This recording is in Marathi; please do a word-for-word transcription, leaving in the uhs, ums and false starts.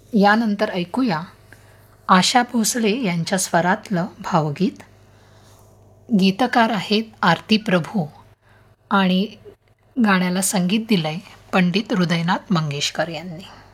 यानंतर ऐकूया आशा भोसले यांच्या स्वरातलं भावगीत. गीतकार आहेत आरती प्रभू आणि गाण्याला संगीत दिलंय पंडित हृदयनाथ मंगेशकर यांनी.